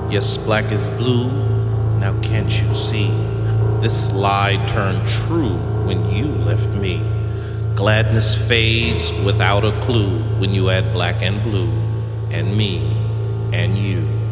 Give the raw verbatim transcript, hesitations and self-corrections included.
Yes, black is blue. Now can't you see? This lie turned true when you left me. Gladness fades without a clue when you add black and blue, and me, and you.